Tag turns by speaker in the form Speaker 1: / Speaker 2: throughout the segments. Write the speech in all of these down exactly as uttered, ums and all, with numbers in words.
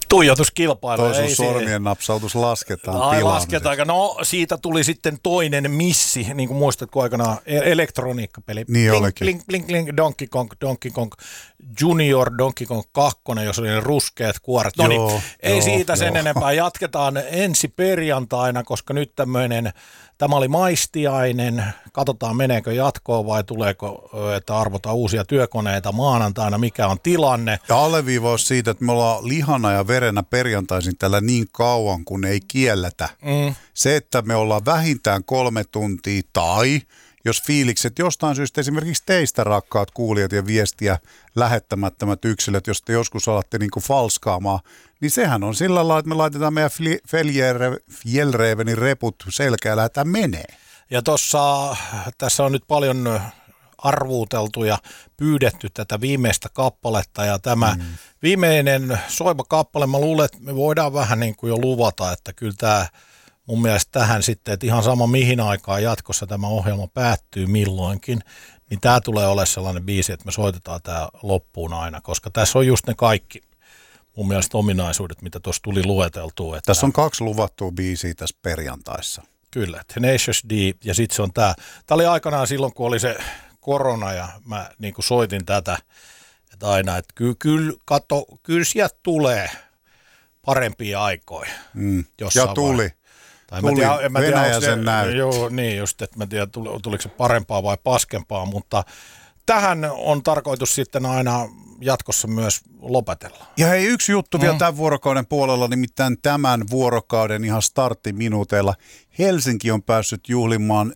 Speaker 1: tuijotuskilpailu.
Speaker 2: Toi sun sormien napsautus lasketaan Ai,
Speaker 1: lasketaan. No siitä tuli sitten toinen missi, niin kuin muistatko aikanaan, elektroniikkapeli.
Speaker 2: Niin
Speaker 1: blink,
Speaker 2: olikin.
Speaker 1: Blink, blink, blink, Donkey Kong, Donkey Kong Junior, Donkey Kong kaksi, jos oli ne ruskeat kuoret. No niin, ei joo, siitä sen joo. enempää. Jatketaan ensi perjantaina, koska nyt tämmöinen, tämä oli maistiainen. Katsotaan meneekö jatkoon vai tuleeko, että arvotaan uusia työkoneita maanantaina, mikä on tilanne.
Speaker 2: Ja alleviivaus siitä, että me ollaan lihana ja verenä perjantaisin tällä niin kauan, kun ei kielletä. Mm. Se, että me ollaan vähintään kolme tuntia tai jos fiilikset jostain syystä esimerkiksi teistä rakkaat kuulijat ja viestiä lähettämättömät yksilöt, jos te joskus alatte niin kuin falskaamaan, niin sehän on sillä lailla, että me laitetaan meidän Fjällrävenin reput selkää ja lähdetään menee.
Speaker 1: Ja tossa, tässä on nyt paljon arvuuteltu ja pyydetty tätä viimeistä kappaletta ja tämä mm. viimeinen soiva kappale, mä luulen, että me voidaan vähän niin kuin jo luvata, että kyllä tämä mun mielestä tähän sitten, että ihan sama mihin aikaan jatkossa tämä ohjelma päättyy milloinkin, niin tämä tulee olemaan sellainen biisi, että me soitetaan tämä loppuun aina, koska tässä on just ne kaikki mun mielestä ominaisuudet, mitä tuossa tuli lueteltua. Että
Speaker 2: tässä on kaksi luvattua biisiä tässä perjantaissa.
Speaker 1: Kyllä, Tenacious D ja sitten se on tämä. Tämä oli aikanaan silloin, kun oli se korona ja mä niin kuin soitin tätä, että aina, että kyllä, kyllä, kato, kyllä sieltä tulee parempia aikoja.
Speaker 2: Mm. Ja tuli.
Speaker 1: Tai
Speaker 2: tuli
Speaker 1: mä tiedä, mä tiedä,
Speaker 2: Venäjä
Speaker 1: se,
Speaker 2: sen näytti.
Speaker 1: Joo, niin just, että mä tiedän, tuliko se parempaa vai paskempaa, mutta tähän on tarkoitus sitten aina jatkossa myös lopetella.
Speaker 2: Ja hei, yksi juttu mm. vielä tämän vuorokauden puolella, nimittäin tämän vuorokauden ihan starttiminuuteilla. Helsinki on päässyt juhlimaan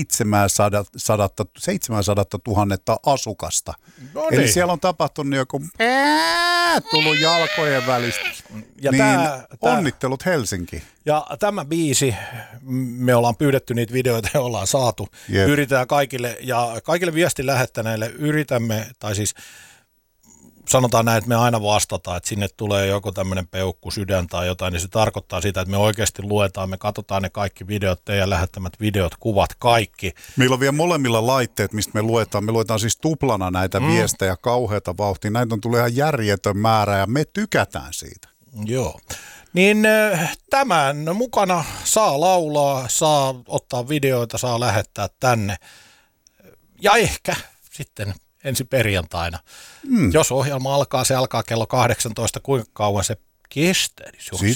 Speaker 2: seitsemänsataa tuhatta asukasta. No niin. Eli siellä on tapahtunut joku ää, tullut jalkojen välistä. Ja niin tää, onnittelut tää, Helsinki.
Speaker 1: Ja tämä biisi, me ollaan pyydetty niitä videoita ja ollaan saatu. Jep. Yritetään kaikille ja kaikille viestin lähettäneille yritämme, tai siis sanotaan näin, että me aina vastataan, että sinne tulee joku tämmöinen peukku, sydän tai jotain, niin se tarkoittaa sitä, että me oikeasti luetaan, me katsotaan ne kaikki videot, teidän lähettämät videot, kuvat, kaikki.
Speaker 2: Meillä on vielä molemmilla laitteet, mistä me luetaan. Me luetaan siis tuplana näitä mm. viestejä, kauheata vauhtia. Näitä on tullut ihan järjetön määrä ja me tykätään siitä.
Speaker 1: Joo. Niin tämän mukana saa laulaa, saa ottaa videoita, saa lähettää tänne. Ja ehkä sitten ensi perjantaina. Mm. Jos ohjelma alkaa, se alkaa kello kahdeksantoista, kuinka kauan se kestää? Niin se
Speaker 2: Sitä